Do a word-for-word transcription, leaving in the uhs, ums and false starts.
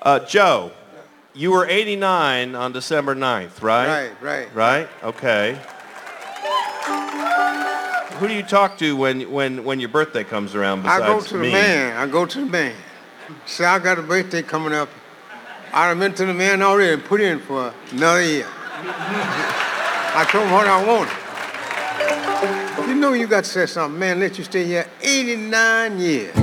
Uh, Joe, you were eighty-nine on December ninth, right? Right, right. Right? Okay. Who do you talk to when, when, when your birthday comes around besides I go to the me? man. I go to the man. Say, I got a birthday coming up. I done been to the man already and put in for another year. I told him what I wanted. You know you got to say something, man, let you stay here eighty-nine years.